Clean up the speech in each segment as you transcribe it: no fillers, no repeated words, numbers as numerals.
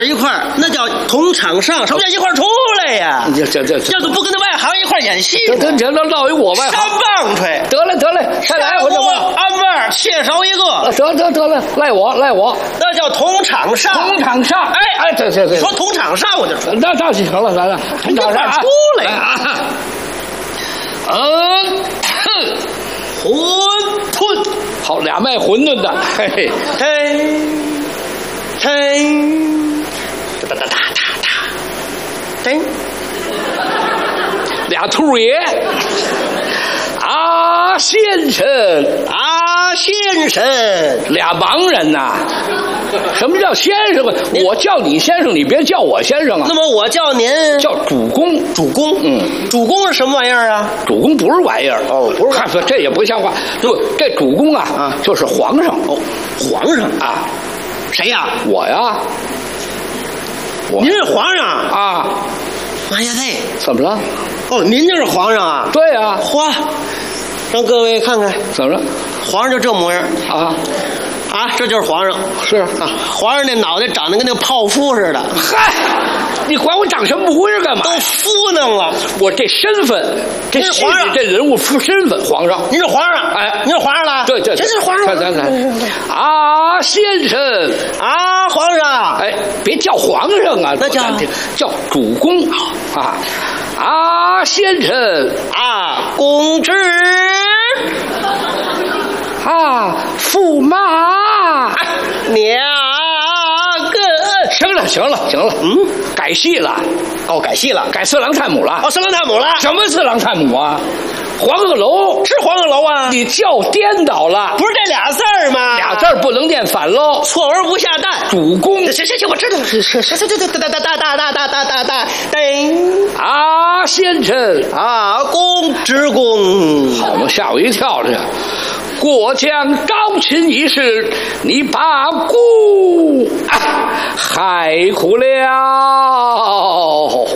一块儿，那叫同场上。什么叫一块儿出来呀？ 这要是不跟那外行一块儿演戏， 这落一我外行。 山棒槌， 得了，再来我这不安味切勺一个。 得了，赖我。 那叫同场上。 同场上，哎，对。 你说同场上我就说， 那就行了，咱同场上出来啊。馄饨， 好，俩卖馄饨的，嘿， 嘿， 俩兔爷，先生，俩盲人呐。什么叫先生啊？我叫你先生，你别叫我先生啊。 那么我叫您叫主公。 主公，主公是什么玩意儿啊？ 主公不是玩意儿哦，不是。 看这也不像话。这主公啊，就是皇上。 哦，皇上啊， 谁呀？ 我呀。 您是皇上啊？ 哎呀嘿， 怎么了？ 哦，您就是皇上啊？ 对呀。 嚯，让各位看看， 怎么了？ 皇上就这模样啊，这就是皇上。 是啊， 皇上那脑袋长得跟那个泡芙似的。 嗨，你管我长什么模样干嘛？ 都敷弄了。 我这身份，这是皇上， 这人物身份，皇上。 您是皇上？哎，您是皇上了？ 对，这是皇上。 咱先生皇上。 哎，别叫皇上啊， 那叫主公先生公职驸马两个。行了，改戏了。哦，改戏了， 改四郎探母了。 哦，四郎探母了。 什么四郎探母啊？黄鹤楼是黄鹤楼啊？ 你叫颠倒了， 不是这俩字儿吗？ 俩字儿不能念反喽。 错而不下蛋。 主公， 行，我知道了。是， 先生公职公。 好嘛，吓我一跳这。过江招亲一事，你把姑害苦了。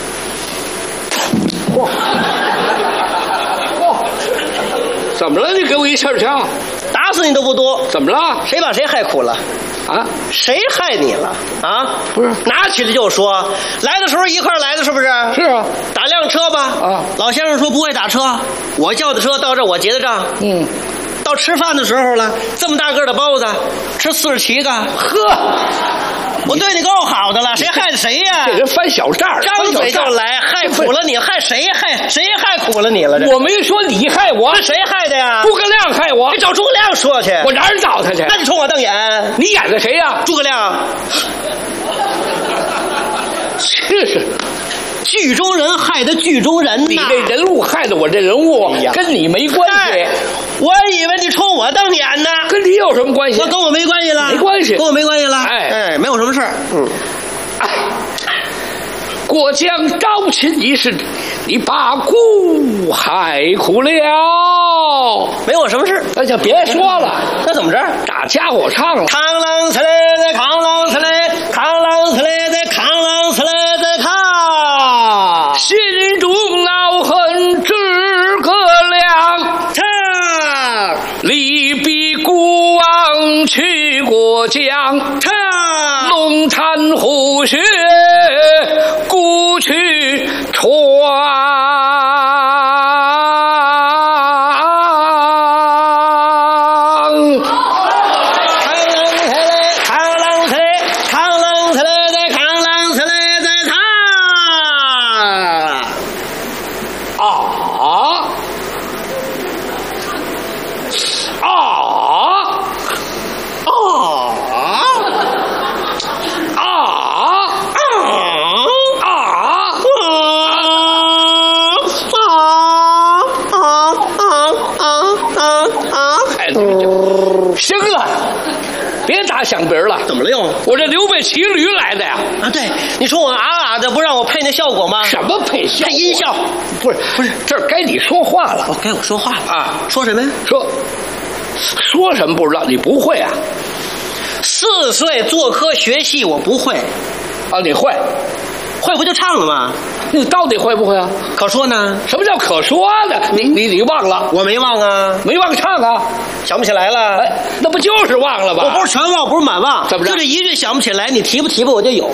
怎么了？你给我一气儿枪， 打死你都不多。 怎么了？ 谁把谁害苦了？谁害你了？ 不是， 拿起来就说。来的时候一块来的，是不是？ 是啊。 打辆车吧。老先生说不会打车，我叫的车到这儿我结的账。到吃饭的时候了，这么大个的包子，吃47个。呵，我对你够好的了，谁害的谁呀？ 这人翻小账， 张嘴就来，害苦了你，害谁？谁害苦了你了？ 我没说你害我， 是谁害的呀？ 诸葛亮害我。 你找诸葛亮说去。 我哪儿找他去？ 那你冲我瞪眼。 你演的谁呀？ 诸葛亮。 是。 剧中人害的剧中人呐！ 你这人物害的我这人物，跟你没关系。 我以为你冲我瞪眼呢， 跟你有什么关系？ 那跟我没关系了， 没关系， 跟我没关系了。没有什么事儿。 过江招亲一事，你把姑害苦了。 没有什么事， 那就别说了。 那怎么着？ 打家伙唱了。 扛啷呲嘞的扛啷呲嘞，扛啷呲嘞的扛啷呲嘞的扛。 心中恼恨诸葛亮，力逼孤王去过江，龙潭虎穴孤去传。行了，别打响鼻了。 怎么了又？ 我这刘备骑驴来的呀！ 对，你说我的不让我配那效果吗？ 什么配效？ 配音效？ 不是，这儿该你说话了。 该我说话了啊？ 说什么呀？ 说什么不知道？你不会啊 ？4岁做科学戏，我不会。 你会？ 会不就唱了吗？ 你到底会不会啊？ 可说呢？ 什么叫可说呢？你忘了？ 我没忘啊， 没忘唱啊， 想不起来了。 那不就是忘了吧？ 我不是全忘，不是满忘。 怎么着？ 就这一句想不起来，你提吧我就有。